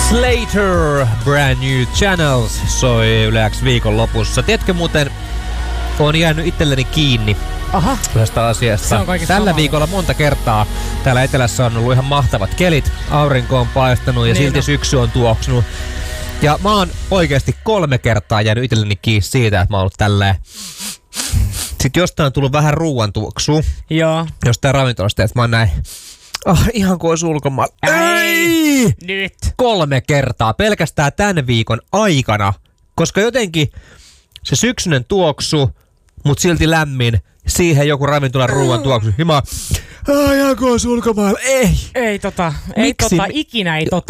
Slater, Brand New Channels soi Yle X viikon lopussa. Tiedätkö muuten, on jäänyt itselleni kiinni tästä asiasta. Tällä viikolla monta kertaa täällä etelässä on ollut ihan mahtavat kelit. Aurinko on paistanut ja niin silti syksy on tuoksunut. Ja mä oon oikeesti 3 kertaa jäänyt itselleni kiinni siitä, että mä oon ollut tälleen. Sitten jostain on tullut vähän ruuan tuoksua. Joo. Jostain ravintolasta, että mä oon näin. Ihan kuin olisi ulkomailla. Ei! Nyt! 3 kertaa pelkästään tämän viikon aikana. Koska jotenkin se syksyinen tuoksu, mut silti lämmin, siihen joku ravintolan ruuan tuoksu. Ja mä ihan kuin olisi ulkomailla. Ei! Ei ikinä ei